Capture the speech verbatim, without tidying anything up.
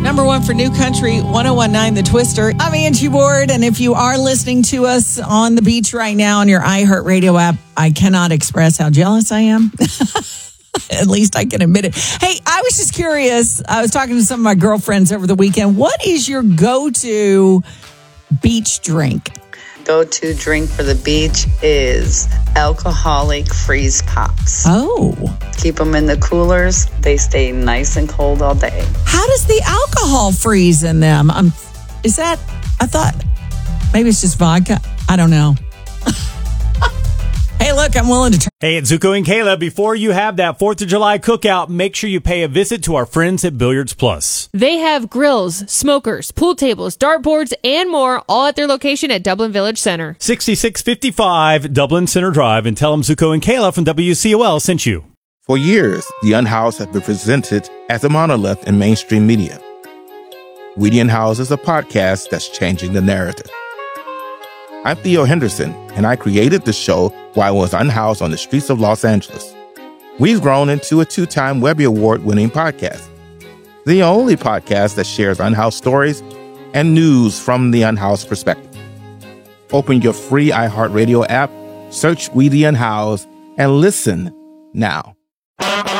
Number one for New Country, one oh one nine The Twister. I'm Angie Ward, and if you are listening to us on the beach right now on your iHeartRadio app, I cannot express how jealous I am. At least I can admit it. Hey, I was just curious. I was talking to some of my girlfriends over the weekend. What is your go-to beach drink? Go-to drink for the beach is alcoholic freeze pops. Oh. Keep them in the coolers. They stay nice and cold all day. How does the alcohol freeze in them? Um, is that, I thought, maybe it's just vodka. I don't know. Hey, look, I'm willing to try. Hey, it's Zuko and Kayla. Before you have that fourth of July cookout, make sure you pay a visit to our friends at Billiards Plus. They have grills, smokers, pool tables, dartboards, and more, all at their location at Dublin Village Center. sixty-six fifty-five Dublin Center Drive, and tell them Zuko and Kayla from W C O L sent you. For years, The Unhoused have been presented as a monolith in mainstream media. We the Unhoused is a podcast that's changing the narrative. I'm Theo Henderson, and I created the show while I was unhoused on the streets of Los Angeles. We've grown into a two-time Webby Award-winning podcast, the only podcast that shares unhoused stories and news from the unhoused perspective. Open your free iHeartRadio app, search We the Unhoused, and listen now.